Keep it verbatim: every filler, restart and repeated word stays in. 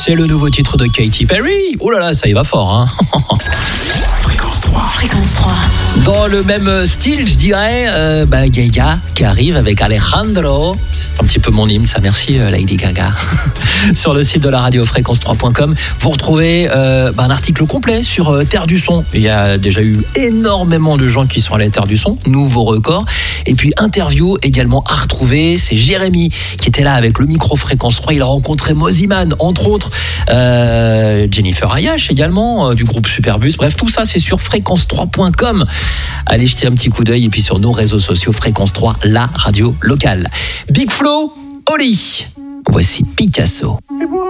C'est le nouveau titre de Katy Perry. Oh là là, ça y va fort, hein. Fréquence trois. Fréquence trois. Dans le même style, je dirais, euh, bah, Gaga qui arrive avec Alejandro. C'est un petit peu mon hymne, ça. Merci, euh, Lady Gaga. Sur le site de la radio fréquence trois point com, vous retrouvez euh, bah, un article complet sur euh, Terre du Son. Il y a déjà eu énormément de gens qui sont allés à Terre du Son, nouveau record. Et puis interview également à retrouver. C'est Jérémy qui était là avec le micro Fréquence trois. Il a rencontré Moziman, entre autres, euh, Jennifer Ayash également, euh, du groupe Superbus. Bref, tout ça, c'est sur fréquence trois point com. Allez jeter un petit coup d'œil et puis sur nos réseaux sociaux, Fréquence trois, la radio locale. Big Flo, Oli. Voici Picasso.